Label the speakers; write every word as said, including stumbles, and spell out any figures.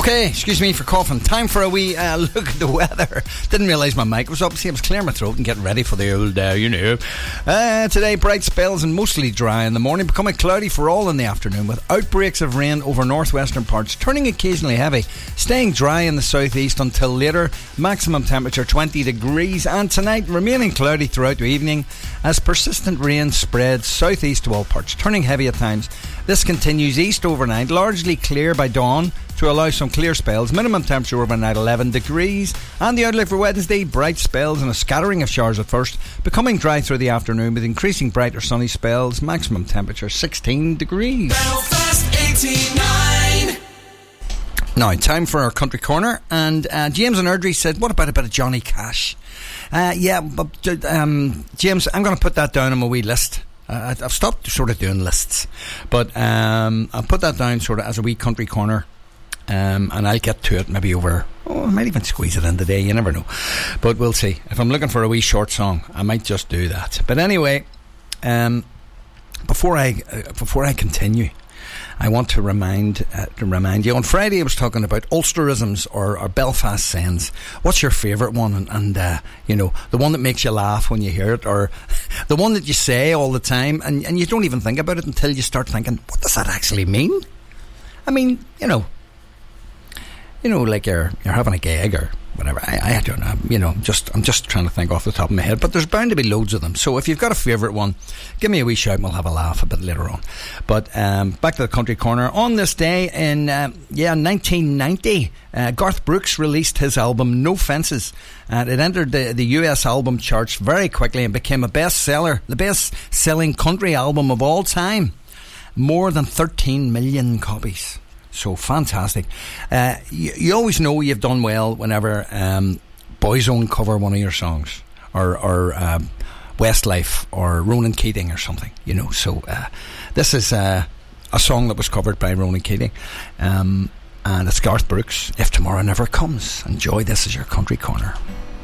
Speaker 1: Okay, excuse me for coughing. Time for a wee uh, look at the weather. Didn't realise my mic was up. See, I was clearing my throat and getting ready for the old day, uh, you know. Uh, today, bright spells and mostly dry in the morning, becoming cloudy for all in the afternoon, with outbreaks of rain over northwestern parts, turning occasionally heavy, staying dry in the southeast until later. Maximum temperature twenty degrees, and tonight remaining cloudy throughout the evening as persistent rain spreads southeast to all parts, turning heavy at times. This continues east overnight, largely clear by dawn to allow some clear spells. Minimum temperature overnight eleven degrees, and the outlook for Wednesday, bright spells and a scattering of showers at first, becoming dry through the afternoon with increasing brighter sunny spells. Maximum temperature sixteen degrees.
Speaker 2: Belfast eighty-nine.
Speaker 1: Now, time for our country corner, and uh, James and Erdry said, what about a bit of Johnny Cash? Uh, yeah, but um, James, I'm going to put that down on my wee list. Uh, I've stopped sort of doing lists, but um, I'll put that down sort of as a wee country corner. Um, and I'll get to it maybe over, oh, I might even squeeze it in today, you never know, but we'll see. If I'm looking for a wee short song, I might just do that. But anyway, um, before I uh, before I continue, I want to remind uh, to remind you, on Friday I was talking about Ulsterisms or, or Belfast sayings. What's your favourite one? And, and uh, you know, the one that makes you laugh when you hear it, or the one that you say all the time and, and you don't even think about it until you start thinking, what does that actually mean? I mean, you know, You know, like you're you're having a gig or whatever. I, I don't know. You know, just I'm just trying to think off the top of my head. But there's bound to be loads of them. So if you've got a favourite one, give me a wee shout and we'll have a laugh a bit later on. But um, back to the country corner. On this day in uh, yeah nineteen ninety, uh, Garth Brooks released his album No Fences, and it entered the the U S album charts very quickly and became a bestseller, the best-selling country album of all time. More than thirteen million copies. So fantastic. Uh, you, you always know you've done well whenever um, Boyzone cover one of your songs, or, or uh, Westlife or Ronan Keating or something, you know. So uh, this is uh, a song that was covered by Ronan Keating, um, and it's Garth Brooks, If Tomorrow Never Comes. Enjoy this as your country corner.